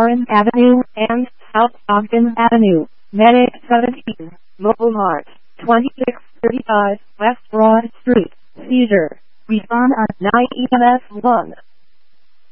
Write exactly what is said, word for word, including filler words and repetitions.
Warren Avenue and South Ogden Avenue, Medic seventeen, Mobile Mart, twenty-six thirty-five West Broad Street, Cedar. Respond at nine E M S one.